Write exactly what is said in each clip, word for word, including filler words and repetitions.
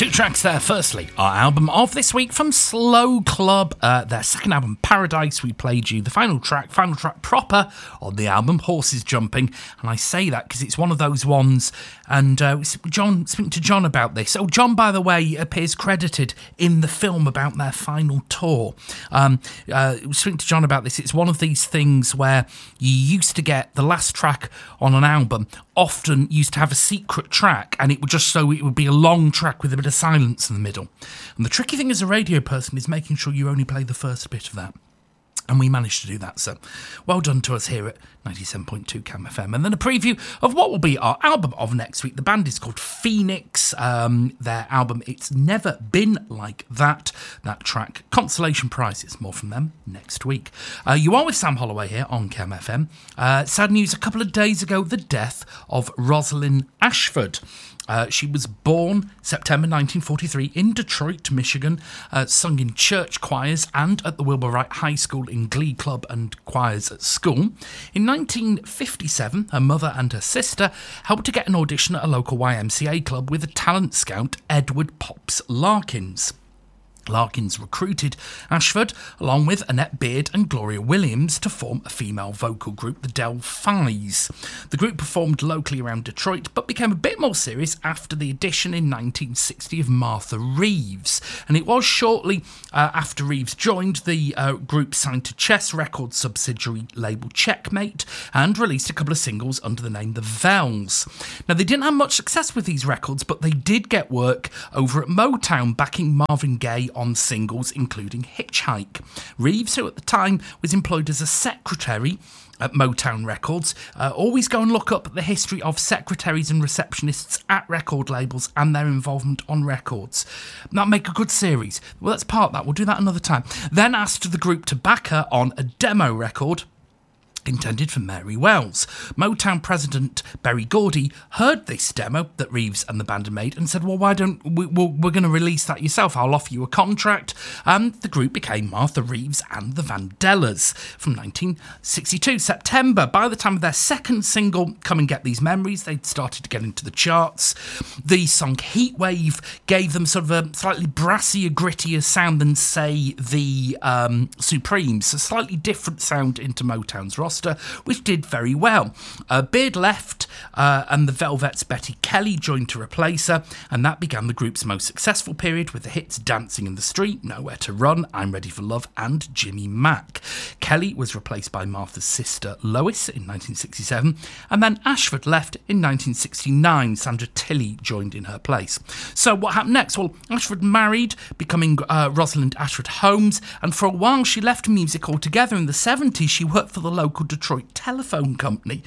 Two tracks there. Firstly, our album of this week from Slow Club, uh, their second album, Paradise. We played you the final track, final track proper on the album, Horses Jumping. And I say that because it's one of those ones, and uh, John, speaking to John about this. Oh, John, by the way, appears credited in the film about their final tour. Um, uh, speaking to John about this, it's one of these things where you used to get the last track on an album often used to have a secret track, and it would just so it would be a long track with a bit of silence in the middle. And the tricky thing as a radio person is making sure you only play the first bit of that. And we managed to do that, so well done to us here at ninety-seven point two Cam F M. And then a preview of what will be our album of next week. The band is called Phoenix. Um, their album, It's Never Been Like That. That track, Consolation Prizes. More from them next week. Uh, you are with Sam Holloway here on Cam F M. Uh, sad news a couple of days ago, the death of Rosalind Ashford. Uh, she was born September nineteen forty-three in Detroit, Michigan, uh, sung in church choirs and at the Wilbur Wright High School in Glee Club and choirs at school. In nineteen fifty-seven, her mother and her sister helped to get an audition at a local Y M C A club with a talent scout, Edward Pops Larkins. Larkins recruited Ashford, along with Annette Beard and Gloria Williams, to form a female vocal group, the Del-Phis. The group performed locally around Detroit, but became a bit more serious after the addition in nineteen sixty of Martha Reeves. And it was shortly uh, after Reeves joined, the uh, group signed to Chess Records subsidiary label Checkmate and released a couple of singles under the name The Vels. Now, they didn't have much success with these records, but they did get work over at Motown, backing Marvin Gaye on singles including Hitchhike. Reeves, who at the time was employed as a secretary at Motown Records, uh, always go and look up the history of secretaries and receptionists at record labels and their involvement on records. That'll make a good series. Well, let's part that. We'll do that another time. Then asked the group to back her on a demo record intended for Mary Wells. Motown president Berry Gordy heard this demo that Reeves and the band had made and said, well, why don't we, we're, we're going to release that yourself. I'll offer you a contract. And the group became Martha Reeves and the Vandellas from nineteen sixty-two, September. By the time of their second single, Come and Get These Memories, they'd started to get into the charts. The song Heatwave gave them sort of a slightly brassier, grittier sound than, say, the um, Supremes. A slightly different sound into Motown's roster, which did very well. Uh, Beard left, uh, and the Velvet's Betty Kelly joined to replace her, and that began the group's most successful period with the hits Dancing in the Street, Nowhere to Run, I'm Ready for Love, and Jimmy Mack. Kelly was replaced by Martha's sister Lois in nineteen sixty-seven, and then Ashford left in nineteen sixty-nine. Sandra Tilley joined in her place. So what happened next? Well, Ashford married, becoming uh, Rosalind Ashford Holmes, and for a while she left music altogether. In the seventies, she worked for the local Detroit telephone company.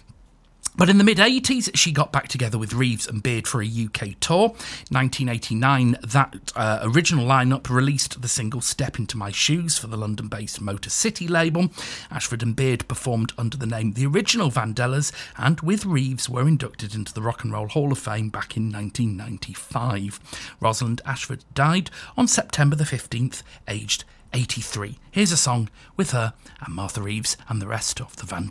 But in the mid-eighties, she got back together with Reeves and Beard for a U K tour. nineteen eighty-nine, that uh, original lineup released the single Step Into My Shoes for the London-based Motor City label. Ashford and Beard performed under the name The Original Vandellas, and with Reeves were inducted into the Rock and Roll Hall of Fame back in nineteen ninety-five. Rosalind Ashford died on September the fifteenth, aged eighty-three. Here's a song with her and Martha Reeves and the rest of the Vandellas.